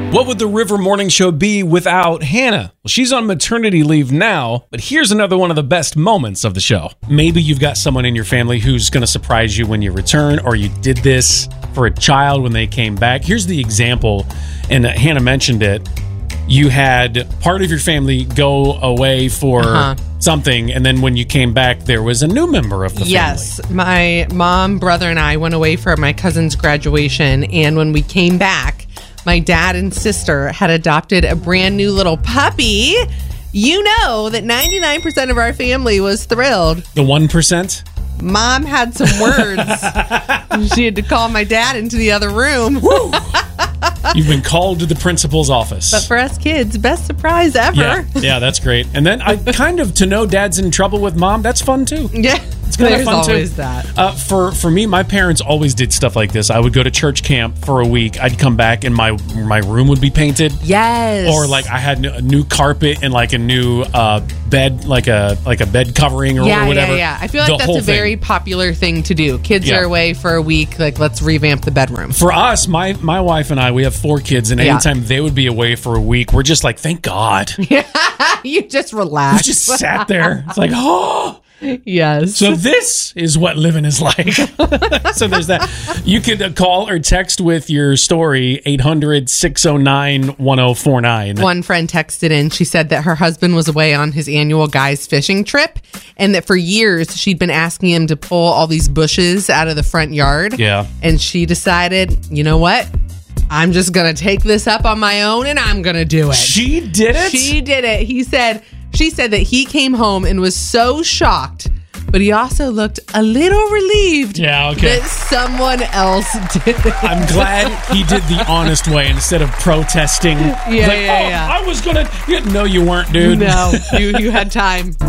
What would the River Morning Show be without Hannah? Well, she's on maternity leave now, but here's another one of the best moments of the show. Maybe you've got someone in your family who's going to surprise you when you return, or you did this for a child when they came back. Here's the example, and Hannah mentioned it. You had part of your family go away for something, and then when you came back, there was a new member of the family. Yes, my mom, brother, and I went away for my cousin's graduation, and when we came back, my dad and sister had adopted a brand new little puppy. You know that 99% of our family was thrilled. The 1%? Mom had some words. She had to call my dad into the other room. You've been called to the principal's office. But for us kids, best surprise ever. Yeah, that's great. And then to know dad's in trouble with mom, that's fun too. Yeah. It's kind of fun always too. That. For me, my parents always did stuff like this. I would go to church camp for a week. I'd come back and my room would be painted. Yes. Or like I had a new carpet and like a new bed, like a bed covering or whatever. Yeah. I feel like that's a very popular thing to do. Kids are away for a week. Like, let's revamp the bedroom. For us, my wife and I, we have 4 kids, and anytime they would be away for a week, we're just like, thank God. You just relax. We just sat there. It's like, oh. Yes. So this is what living is like. So there's that. You could call or text with your story, 800-609-1049. One friend texted in. She said that her husband was away on his annual guys fishing trip, and that for years she'd been asking him to pull all these bushes out of the front yard. Yeah. And she decided, you know what? I'm just going to take this up on my own, and I'm going to do it. She did it? She did it. She said that he came home and was so shocked, but he also looked a little relieved that someone else did it. I'm glad he did the honest way instead of protesting. Yeah. I was going to... No, you weren't, dude. No, you had time.